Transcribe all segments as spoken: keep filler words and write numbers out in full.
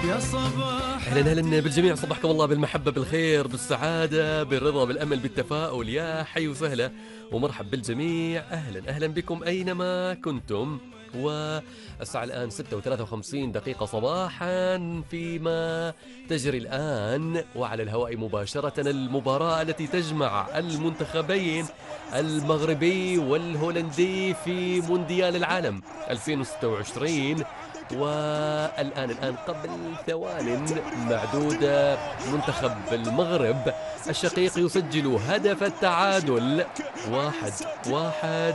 يا صباح. اهلا اهلا بالجميع، صبحكم الله بالمحبه بالخير بالسعاده بالرضا بالامل بالتفاؤل، يا حي وسهلا ومرحب بالجميع. اهلا اهلا بكم اينما كنتم. والساعه الان ستة وثلاثة وخمسين دقيقه صباحا فيما تجري الان وعلى الهواء مباشره المباراه التي تجمع المنتخبين المغربي والهولندي في مونديال العالم ألفين وستة وعشرين. والآن الآن قبل ثوان معدودة منتخب المغرب الشقيق يسجل هدف التعادل واحد واحد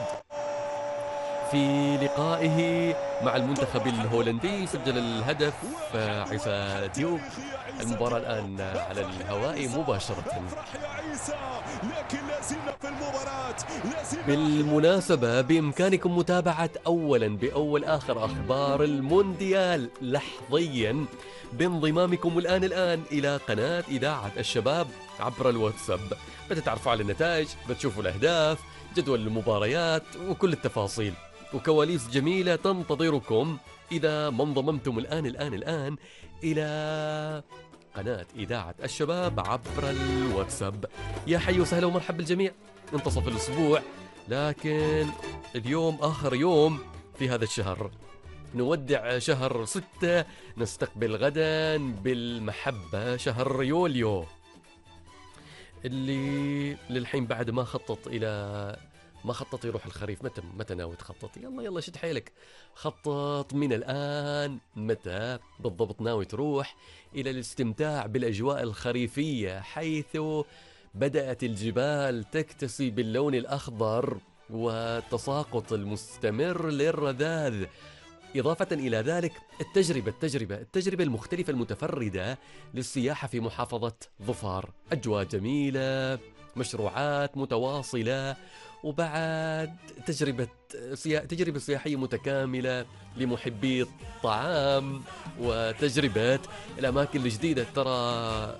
في لقائه مع المنتخب الهولندي. سجل الهدف عيسى ديوب. المباراة الآن على الهواء مباشرة. بالمناسبة بإمكانكم متابعة أولا بأول آخر أخبار المونديال لحظيا بانضمامكم الآن الآن إلى قناة إذاعة الشباب عبر الواتساب. بتتعرفوا على النتائج، بتشوفوا الأهداف، جدول المباريات وكل التفاصيل وكواليس جميلة تنتظركم إذا ما انضممتم الآن الآن الآن إلى قناة إذاعة الشباب عبر الواتساب. يا حي وسهلا ومرحب بالجميع. انتصف الأسبوع، لكن اليوم آخر يوم في هذا الشهر. نودع شهر ستة، نستقبل غدا بالمحبة شهر يوليو اللي للحين بعد ما خطط إلى ما خطط يروح الخريف. متى متى ناوي تخطط؟ يلا يلا شد حيلك، خطط من الآن. متى بالضبط ناوي تروح إلى الاستمتاع بالأجواء الخريفية، حيث بدأت الجبال تكتسي باللون الأخضر والتساقط المستمر للرذاذ. إضافة إلى ذلك التجربة التجربة التجربة المختلفة المتفردة للسياحة في محافظة ظفار. أجواء جميلة، مشروعات متواصلة، وبعد تجربة سيا... تجربة سياحية متكاملة لمحبي الطعام وتجربة الأماكن الجديدة. ترى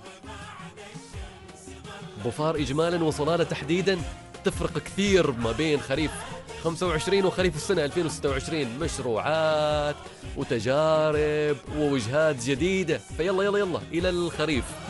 ظفار إجمالا وصلالة تحديدا تفرق كثير ما بين خريف خمسة وعشرين وخريف السنة ألفين وستة وعشرين. مشروعات وتجارب ووجهات جديدة، فيلا يلا يلا إلى الخريف.